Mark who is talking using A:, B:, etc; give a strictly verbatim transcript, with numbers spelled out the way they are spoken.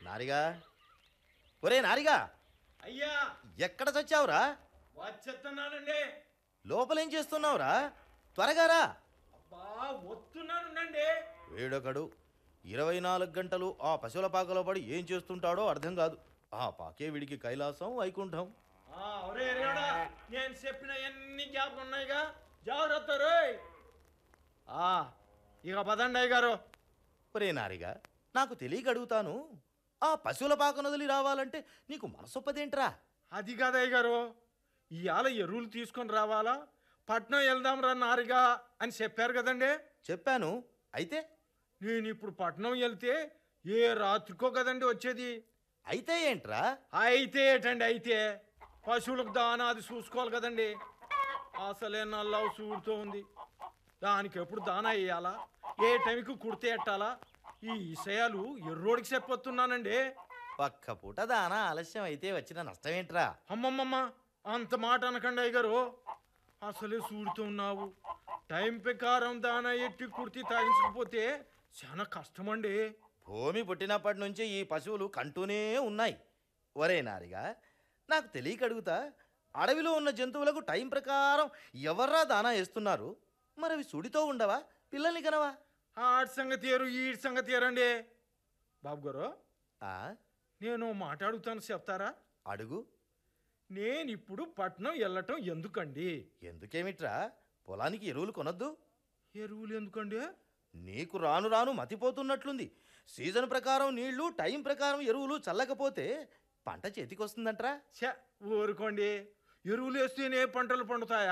A: నారిగా, ఒరే నారిగా,
B: అయ్యా
A: ఎక్కడ చచ్చావురా?
B: వచ్చేస్తున్నానండి.
A: లోపలేం చేస్తున్నావురా? త్వరగా రా.
B: అబ్బా వస్తున్నానుండండి.
A: వేడొకడు ఇరవై నాలుగు గంటలు ఆ పశువుల పాకలో పడి ఏం చేస్తుంటాడో అర్థం కాదు. ఆ పాకే వీడికి కైలాసం వైకుంఠం.
B: ఆ, ఒరే ఎరిగాడా, నేను చెప్పిన ఎన్ని జ్ఞాపకం ఉన్నాయిగా, జాగ్రత్త రోయ్. ఆ, ఇక పదండి అయ్య గారు.
A: ఒరే నారిగా, నాకు తెలియక అడుగుతాను, ఆ పశువుల పాకను వదిలి రావాలంటే నీకు మనసొప్పదేంట్రా?
B: అది కాదు అయ్య గారు, ఇవాళ ఎరువులు తీసుకొని రావాలా, పట్నం వెళ్దాం రా నారిగా అని చెప్పారు కదండి.
A: చెప్పాను. అయితే
B: నేను ఇప్పుడు పట్నం వెళ్తే ఏ రాత్రికో కదండి వచ్చేది.
A: అయితే ఏంట్రా?
B: అయితే ఏటండి, అయితే పశువులకు దానా అది చూసుకోవాలి కదండి. అసలే నల్లవు చూడుతూ ఉంది. దానికి ఎప్పుడు దానా వేయాలా, ఏ టైంకి కుడితే ఎట్టాలా, ఈ విషయాలు ఎర్రోడికి చెప్పొస్తున్నానండి.
A: పక్క పూట దానా ఆలస్యం అయితే వచ్చిన నష్టమేంట్రా?
B: అమ్మమ్మమ్మ, అంత మాట అనకండి అయ్యగారు. అసలే చూడుతూ ఉన్నావు. టైం ప్రకారం దానా ఎట్టి కుర్తి తాగించకపోతే చాలా కష్టమండి.
A: భూమి పుట్టినప్పటి నుంచి ఈ పశువులు కంటూనే ఉన్నాయి. ఒరే నారిగా, నాకు తెలియక అడుగుతా, అడవిలో ఉన్న జంతువులకు టైం ప్రకారం ఎవర్రా దానా వేస్తున్నారు? మరి అవి సుడితో ఉండవా? పిల్లల్ని కనవా?
B: ఆడి సంగతి ఏరు, ఈడి సంగతి ఏరండి. బాబు గారు,
A: ఆ,
B: నేను మాట అడుగుతాను, చెప్తారా?
A: అడుగు.
B: నేను ఇప్పుడు పట్నం వెళ్ళటం ఎందుకండి?
A: ఎందుకేమిట్రా? పొలానికి ఎరువులు కొనొద్దు?
B: ఎరువులు ఎందుకండి?
A: నీకు రాను రాను మతిపోతున్నట్లుంది. సీజన్ ప్రకారం నీళ్లు, టైం ప్రకారం ఎరువులు చల్లకపోతే పంట చేతికొస్తుందంట్రా.
B: ఛ, ఊరుకోండి. ఎరువులు వేస్తేనే పంటలు పండుతాయా?